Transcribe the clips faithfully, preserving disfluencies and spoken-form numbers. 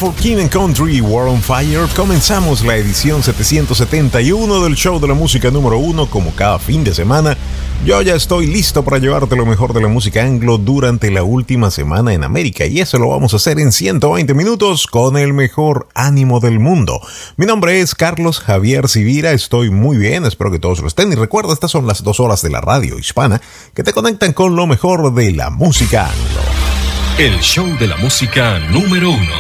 for King and Country, War on Fire, comenzamos la edición setecientos setenta y uno del show de la música número uno. Como cada fin de semana, yo ya estoy listo para llevarte lo mejor de la música anglo durante la última semana en América, y eso lo vamos a hacer en ciento veinte minutos con el mejor ánimo del mundo. Mi nombre es Carlos Javier Sivira, estoy muy bien, espero que todos lo estén, y recuerda, estas son las dos horas de la radio hispana que te conectan con lo mejor de la música anglo. El show de la música número uno.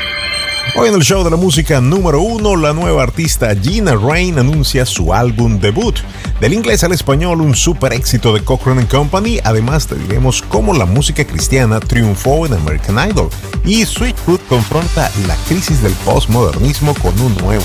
Hoy en el show de la música número uno, la nueva artista Gina Rain anuncia su álbum debut. Del inglés al español, un super éxito de Cochrane and Company. Además, te diremos cómo la música cristiana triunfó en American Idol. Y Switchfoot confronta la crisis del postmodernismo con un nuevo.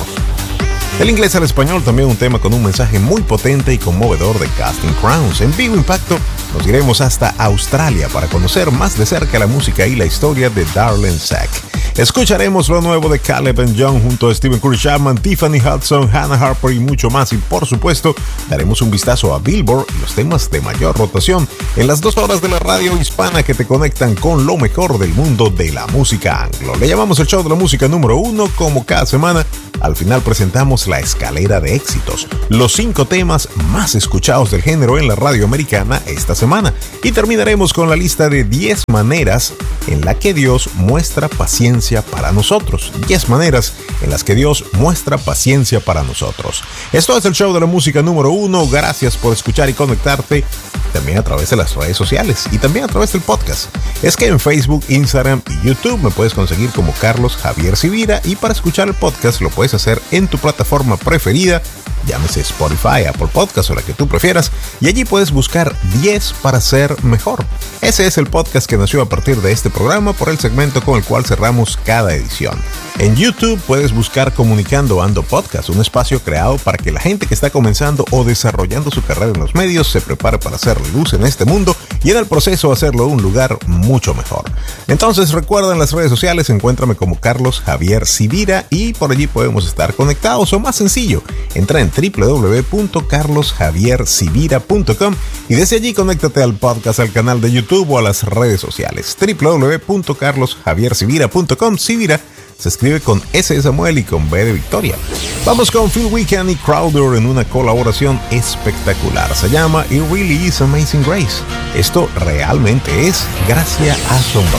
Del inglés al español, también un tema con un mensaje muy potente y conmovedor de Casting Crowns. En Vivo Impacto nos iremos hasta Australia para conocer más de cerca la música y la historia de Darlene Zschech. Escucharemos lo nuevo de Caleb and Young junto a Stephen Curry Chapman, Tiffany Hudson, Hannah Harper y mucho más. Y por supuesto, daremos un vistazo a Billboard y los temas de mayor rotación en las dos horas de la radio hispana que te conectan con lo mejor del mundo de la música anglo. Le llamamos el show de la música número uno. Como cada semana, al final presentamos la escalera de éxitos, los cinco temas más escuchados del género en la radio americana esta semana, y terminaremos con la lista de diez maneras en la que Dios muestra paciencia para nosotros. diez maneras en las que Dios muestra paciencia para nosotros. Esto es el show de la música número uno. Gracias por escuchar y conectarte también a través de las redes sociales y también a través del podcast. Es que en Facebook, Instagram y YouTube me puedes conseguir como Carlos Javier Sivira, y para escuchar el podcast lo puedes hacer en tu plataforma preferida, llámese Spotify, Apple Podcast o la que tú prefieras, y allí puedes buscar diez para ser mejor. Ese es el podcast que nació a partir de este programa por el segmento con el cual cerramos cada edición. En YouTube puedes buscar Comunicando Ando Podcast, un espacio creado para que la gente que está comenzando o desarrollando su carrera en los medios se prepare para hacer luz en este mundo y en el proceso hacerlo un lugar mucho mejor. Entonces recuerda, en las redes sociales encuéntrame como Carlos Javier Sivira, y por allí podemos estar conectados, o más sencillo, entra en doble u doble u doble u punto carlos javier sivira punto com y desde allí conéctate al podcast, al canal de YouTube o a las redes sociales. doble u doble u doble u punto carlos javier sivira punto com. Sivira se escribe con S de Samuel y con B de Victoria. Vamos con Phil Wickham y Crowder en una colaboración espectacular. Se llama It Really Is Amazing Grace. Esto realmente es gracia asombrosa.